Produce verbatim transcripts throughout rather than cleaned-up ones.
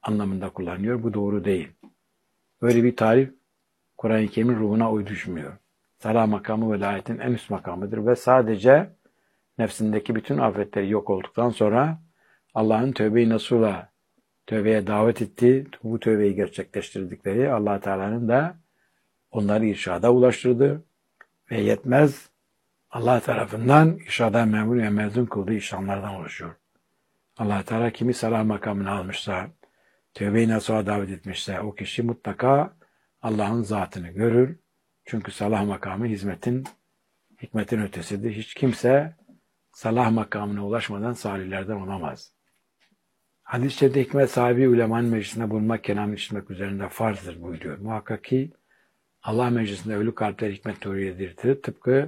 anlamında kullanıyor. Bu doğru değil. Böyle bir tarif Kur'an-ı Kerim'in ruhuna uyduşmuyor. Salah makamı velayetin en üst makamıdır ve sadece nefsindeki bütün afetleri yok olduktan sonra Allah'ın tövbe-i nasuhla tövbeye davet ettiği, bu tövbeyi gerçekleştirdikleri Allah Teala'nın da onları irşada ulaştırdı ve yetmez Allah tarafından irşada memur ve mezun kıldığı işlemlerden oluşuyor. Allah Teala kimi salah makamını almışsa, tövbe-i nasuha davet etmişse o kişi mutlaka Allah'ın zatını görür. Çünkü salah makamı hizmetin, hikmetin ötesidir. Hiç kimse salah makamına ulaşmadan salihlerden olamaz. Hadis-i şerifte hikmet sahibi ulemanın meclisinde bulunmak, kelam işitmek üzerinde farzdır buyuruyor. Muhakkak ki Allah meclisinde ölü kalpler hikmet nuriyedir. Tıpkı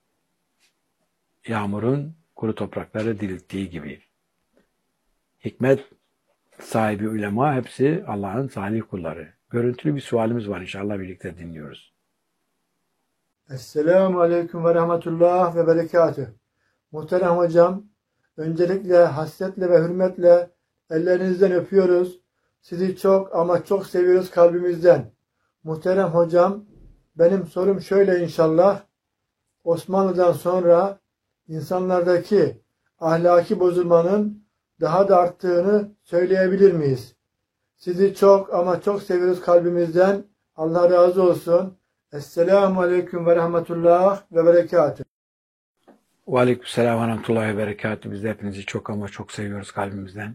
yağmurun kuru toprakları dirilttiği gibi. Hikmet sahibi ulema hepsi Allah'ın salih kulları. Görüntülü bir sualimiz var, inşallah birlikte dinliyoruz. Esselamu Aleyküm ve Rahmetullah ve Berekatüh. Muhterem hocam, öncelikle hasretle ve hürmetle ellerinizden öpüyoruz. Sizi çok ama çok seviyoruz kalbimizden. Muhterem hocam, benim sorum şöyle inşallah. Osmanlı'dan sonra insanlardaki ahlaki bozulmanın daha da arttığını söyleyebilir miyiz? Sizi çok ama çok seviyoruz kalbimizden. Allah razı olsun. Esselamu Aleyküm ve Rahmetullah ve Berekatüh. Ve Aleykümselam ve Rahmetullahi ve Berekatüh. Biz de hepinizi çok ama çok seviyoruz kalbimizden.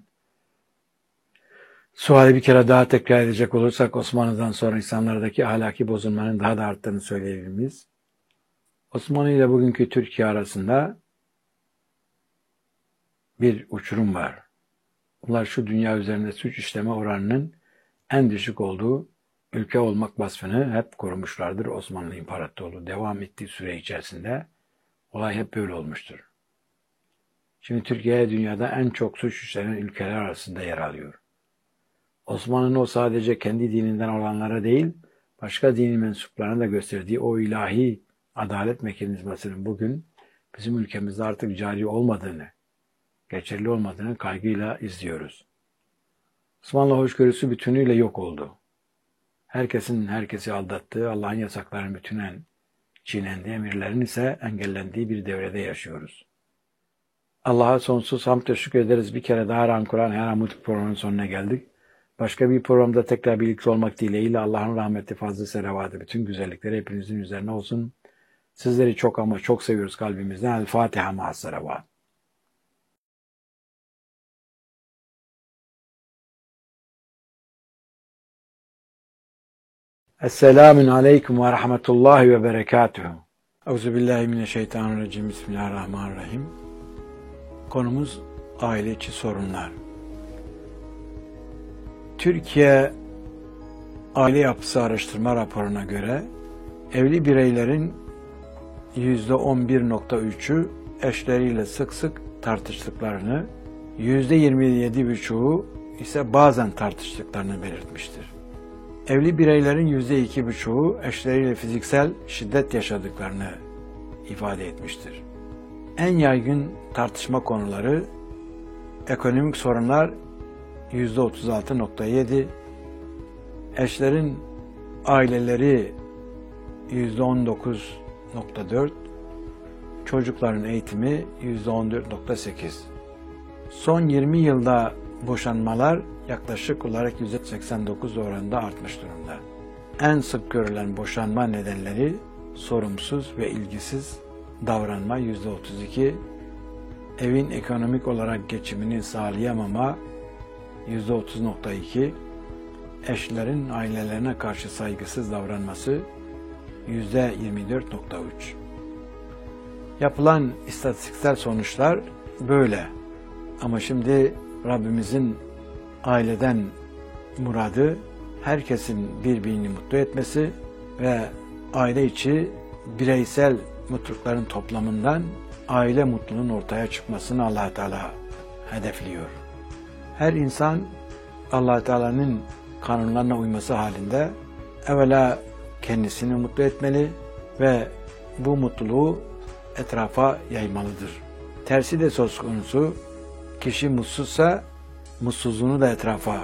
Suali bir kere daha tekrar edecek olursak, Osmanlı'dan sonra insanlardaki ahlaki bozulmanın daha da arttığını söyleyebilir miyiz? Osmanlı ile bugünkü Türkiye arasında bir uçurum var. Bunlar şu dünya üzerinde suç işleme oranının en düşük olduğu ülke olmak vasfını hep korumuşlardır. Osmanlı İmparatorluğu devam ettiği süre içerisinde olay hep böyle olmuştur. Şimdi Türkiye dünyada en çok suç işlenen ülkeler arasında yer alıyor. Osmanlı'nın o sadece kendi dininden olanlara değil, başka dini mensuplarına da gösterdiği o ilahi adalet mekanizmasının bugün bizim ülkemizde artık cari olmadığını, geçerli olmadığını kaygıyla izliyoruz. Osmanlı hoşgörüsü bütünüyle yok oldu. Herkesin herkesi aldattığı, Allah'ın yasaklarını bütünen, çiğnendiği, emirlerin ise engellendiği bir devrede yaşıyoruz. Allah'a sonsuz hamd teşekkür ederiz. Bir kere daha Ran Kur'an Her Hamut programının sonuna geldik. Başka bir programda tekrar birlikte olmak dileğiyle Allah'ın rahmeti, fazlı selavatı, bütün güzellikleri hepinizin üzerine olsun. Sizleri çok ama çok seviyoruz kalbimizden. El Fatiha ma'as salavat. Esselamun aleyküm ve rahmetullahi ve berekatuhu. Euzubillahimineşşeytanirracim. Bismillahirrahmanirrahim. Konumuz aile içi sorunlar. Türkiye Aile Yapısı Araştırma raporuna göre evli bireylerin yüzde on bir nokta üçü eşleriyle sık sık tartıştıklarını, yüzde yirmi yedi buçuğu ise bazen tartıştıklarını belirtmiştir. Evli bireylerin yüzde iki buçuğu eşleriyle fiziksel şiddet yaşadıklarını ifade etmiştir. En yaygın tartışma konuları ekonomik sorunlar yüzde otuz altı nokta yedi, eşlerin aileleri yüzde on dokuz nokta dört, çocukların eğitimi yüzde on dört nokta sekiz. Son yirmi yılda boşanmalar yaklaşık olarak yüzde seksen dokuz oranında artmış durumda. En sık görülen boşanma nedenleri sorumsuz ve ilgisiz davranma yüzde otuz iki, evin ekonomik olarak geçimini sağlayamama yüzde otuz nokta iki, eşlerin ailelerine karşı saygısız davranması yüzde yirmi dört nokta üç. Yapılan istatistiksel sonuçlar böyle. Ama şimdi Rabbimizin aileden muradı herkesin birbirini mutlu etmesi ve aile içi bireysel mutlulukların toplamından aile mutluluğunun ortaya çıkmasını Allah Teala hedefliyor. Her insan Allah Teala'nın kanunlarına uyması halinde evvela kendisini mutlu etmeli ve bu mutluluğu etrafa yaymalıdır. Tersi de söz konusu, kişi mutsuzsa mutsuzluğunu da etrafa